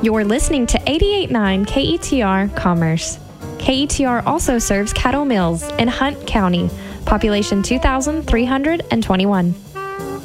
You're listening to 88.9 KETR Commerce. KETR also serves Caddo Mills in Hunt County, population 2,321.